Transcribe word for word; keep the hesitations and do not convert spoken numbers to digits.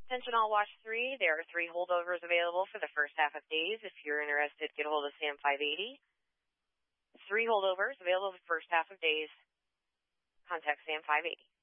Attention all Wash three, there are three holdovers available for the first half of days. If you're interested, get a hold of Sam five eighty. Three holdovers available for the first half of days. Contact Sam five eighty.